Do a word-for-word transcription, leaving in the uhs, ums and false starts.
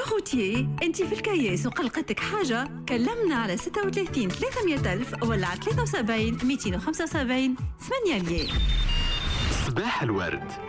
روتيي، انت في الكياس وقلقتك حاجة، كلمنا على ستة وثلاثين ثلاثمية ألف ولا على ثلاثة وسبعين مئتين وخمسة وسبعين ثمانمية. صباح الورد